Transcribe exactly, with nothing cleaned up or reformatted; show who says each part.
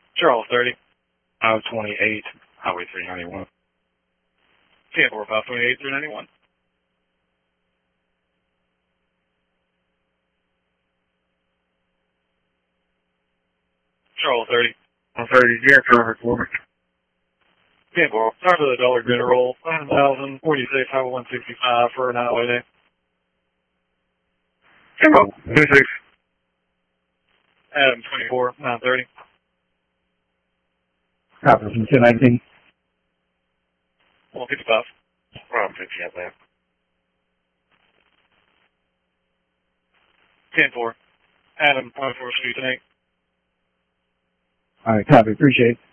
Speaker 1: Charles thirty. five twenty-eight, Highway three ninety-one. ten four, five twenty-eight, three ninety-one. Charles thirty.
Speaker 2: one thirty, yeah, traffic for me.
Speaker 1: ten four, start to the Dollar General, nine thousand forty-six, Highway one sixty-five for an highway day.
Speaker 2: Hello, twenty-six.
Speaker 1: Adam twenty-four, nine thirty.
Speaker 2: Copy from ten nineteen.
Speaker 1: one fifty-five.
Speaker 2: one fifty, yeah, man.
Speaker 1: ten four. Adam, twenty-four, Street eight.
Speaker 2: All right, copy, appreciate it.